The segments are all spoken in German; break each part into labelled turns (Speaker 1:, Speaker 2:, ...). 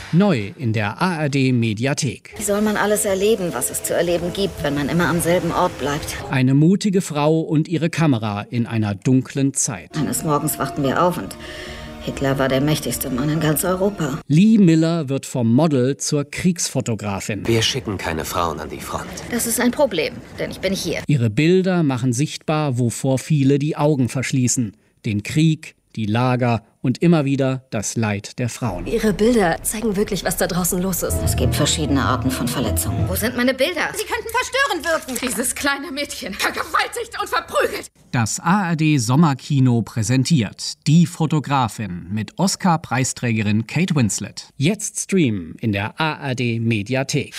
Speaker 1: Neu in der ARD-Mediathek.
Speaker 2: Wie soll man alles erleben, was es zu erleben gibt, wenn man immer am selben Ort bleibt?
Speaker 1: Eine mutige Frau und ihre Kamera in einer dunklen Zeit.
Speaker 2: Eines Morgens wachten wir auf und Hitler war der mächtigste Mann in ganz Europa.
Speaker 1: Lee Miller wird vom Model zur Kriegsfotografin.
Speaker 3: Wir schicken keine Frauen an die Front.
Speaker 2: Das ist ein Problem, denn ich bin hier.
Speaker 1: Ihre Bilder machen sichtbar, wovor viele die Augen verschließen. Den Krieg, die Lager und immer wieder das Leid der Frauen.
Speaker 4: Ihre Bilder zeigen wirklich, was da draußen los ist.
Speaker 2: Es gibt verschiedene Arten von Verletzungen.
Speaker 5: Wo sind meine Bilder?
Speaker 6: Sie könnten verstörend wirken.
Speaker 5: Dieses kleine Mädchen, vergewaltigt und verprügelt.
Speaker 1: Das ARD-Sommerkino präsentiert Die Fotografin mit Oscar-Preisträgerin Kate Winslet. Jetzt streamen in der ARD-Mediathek.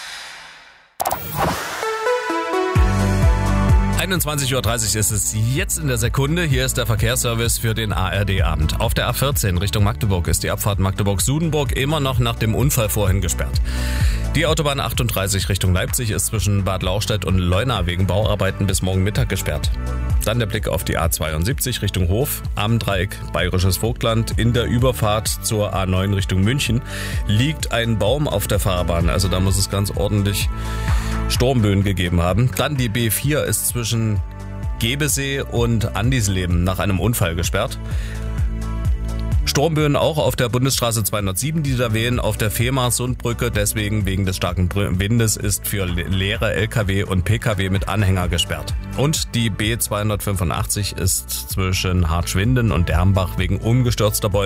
Speaker 7: 21:30 Uhr ist es jetzt in der Sekunde. Hier ist der Verkehrsservice für den ARD-Abend. Auf der A14 Richtung Magdeburg ist die Abfahrt Magdeburg-Sudenburg immer noch nach dem Unfall vorhin gesperrt. Die Autobahn 38 Richtung Leipzig ist zwischen Bad Lauchstädt und Leuna wegen Bauarbeiten bis morgen Mittag gesperrt. Dann der Blick auf die A72 Richtung Hof, am Dreieck Bayerisches Vogtland. In der Überfahrt zur A9 Richtung München liegt ein Baum auf der Fahrbahn. Also da muss es ganz ordentlich Sturmböen gegeben haben. Dann die B4 ist zwischen Gebesee und Andisleben nach einem Unfall gesperrt. Sturmböen auch auf der Bundesstraße 207, die da wehen, auf der Fehmarnsundbrücke. Deswegen wegen des starken Windes ist für leere LKW und PKW mit Anhänger gesperrt. Und die B285 ist zwischen Hartschwinden und Dermbach wegen umgestürzter Bäume